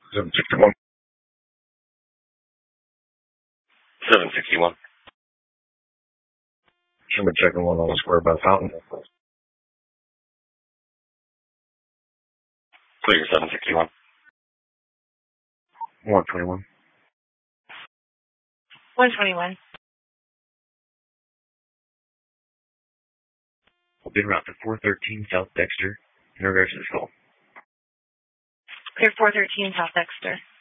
761. 761. Should be checking one on the square by Fountain. Clear 761. 121. 121. Been route to 413 South Dexter in regards to this call. Clear 413 South Dexter.